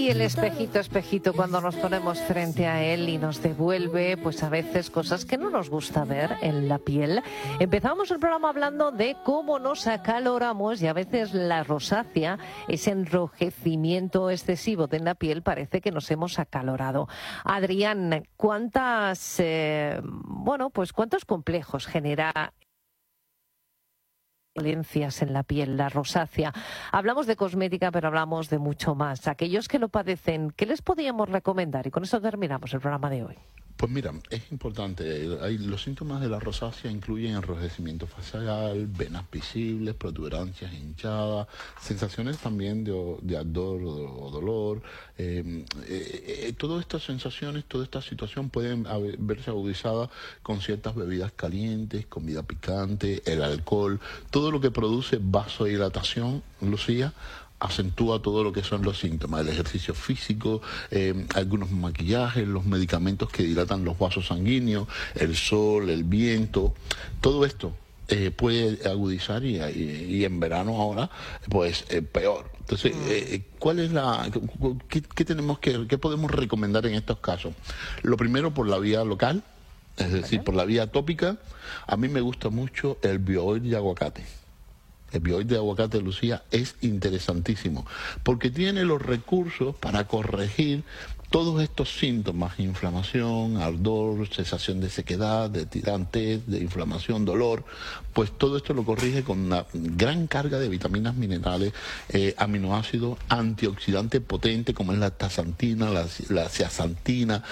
Y el espejito, espejito, cuando nos ponemos frente a él y nos devuelve, pues a veces cosas que no nos gusta ver en la piel. Empezamos el programa hablando de cómo nos acaloramos y a veces la rosácea, ese enrojecimiento excesivo de la piel, parece que nos hemos acalorado. Adrián, ¿cuántos complejos genera dolencias en la piel, la rosácea? Hablamos de cosmética, pero hablamos de mucho más. Aquellos que lo padecen, ¿qué les podríamos recomendar? Y con eso terminamos el programa de hoy. Pues mira, es importante. Los síntomas de la rosácea incluyen enrojecimiento facial, venas visibles, protuberancias hinchadas, sensaciones también de ardor o dolor. Todas estas sensaciones, toda esta situación pueden verse agudizadas con ciertas bebidas calientes, comida picante, el alcohol, todo lo que produce vasodilatación, Lucía, acentúa todo lo que son los síntomas, el ejercicio físico, algunos maquillajes, los medicamentos que dilatan los vasos sanguíneos, el sol, el viento, todo esto puede agudizar y en verano ahora, pues peor. Entonces, ¿qué podemos recomendar en estos casos? Lo primero, por la vía local, es decir, por la vía tópica. A mí me gusta mucho el bioil de aguacate. El bioil de aguacate, Lucía, es interesantísimo porque tiene los recursos para corregir todos estos síntomas: inflamación, ardor, sensación de sequedad, de tirantez, de inflamación, dolor. Pues todo esto lo corrige con una gran carga de vitaminas, minerales, aminoácidos, antioxidantes potentes como es la astaxantina, la zeaxantina,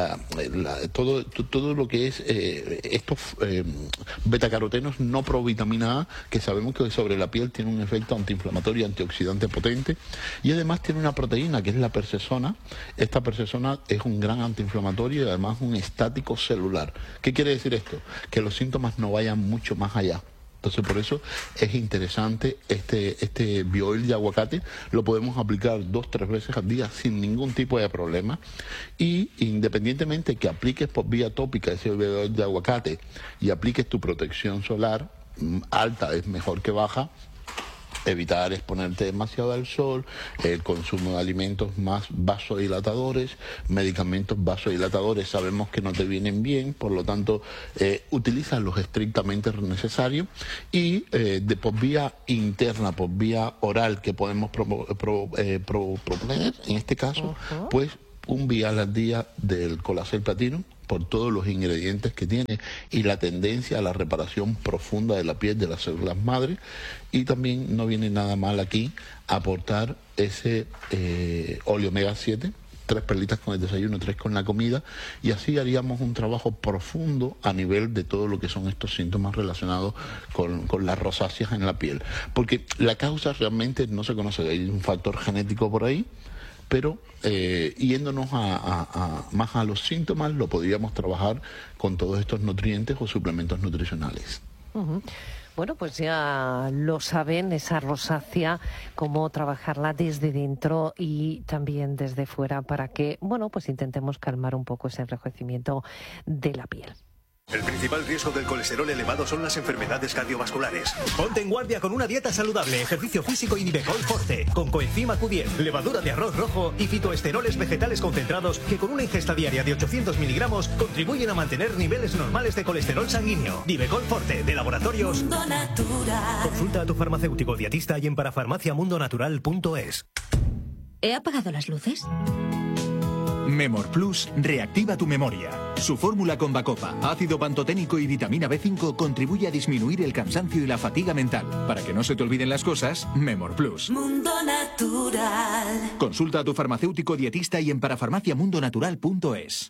todo lo que es estos betacarotenos no provitamina A, que sabemos que sobre la piel tiene un efecto antiinflamatorio y antioxidante potente, y además tiene una proteína que es la persesona. Esta persesona es un gran antiinflamatorio y además un estático celular. ¿Qué quiere decir esto? Que los síntomas no vayan mucho más allá. Entonces, por eso es interesante este bioil de aguacate. Lo podemos aplicar 2-3 veces al día sin ningún tipo de problema. Y independientemente que apliques por vía tópica ese bioil de aguacate y apliques tu protección solar, alta es mejor que baja, evitar exponerte demasiado al sol, el consumo de alimentos más vasodilatadores, medicamentos vasodilatadores sabemos que no te vienen bien, por lo tanto utiliza los estrictamente necesarios, y por vía interna, por vía oral, que podemos proponer en este caso, pues un vial al día del Colacel Platinum, por todos los ingredientes que tiene y la tendencia a la reparación profunda de la piel, de las células madre. Y también no viene nada mal aquí aportar ese óleo omega 7, 3 perlitas con el desayuno, 3 con la comida, y así haríamos un trabajo profundo a nivel de todo lo que son estos síntomas relacionados con las rosáceas en la piel. Porque la causa realmente no se conoce, hay un factor genético por ahí, pero yéndonos más a los síntomas, lo podríamos trabajar con todos estos nutrientes o suplementos nutricionales. Bueno, pues ya lo saben, esa rosácea, cómo trabajarla desde dentro y también desde fuera para que, pues intentemos calmar un poco ese enrojecimiento de la piel. El principal riesgo del colesterol elevado son las enfermedades cardiovasculares. Ponte en guardia con una dieta saludable, ejercicio físico y Nivecol Forte, con coenzima Q10, levadura de arroz rojo y fitoesteroles vegetales concentrados que con una ingesta diaria de 800 miligramos contribuyen a mantener niveles normales de colesterol sanguíneo. Nivecol Forte, de Laboratorios Mundo Natural. Consulta a tu farmacéutico dietista y en parafarmaciamundonatural.es. ¿He apagado las luces? Memor Plus reactiva tu memoria. Su fórmula con Bacopa, ácido pantoténico y vitamina B5 contribuye a disminuir el cansancio y la fatiga mental. Para que no se te olviden las cosas, Memor Plus. Mundo Natural. Consulta a tu farmacéutico dietista y en parafarmaciamundonatural.es.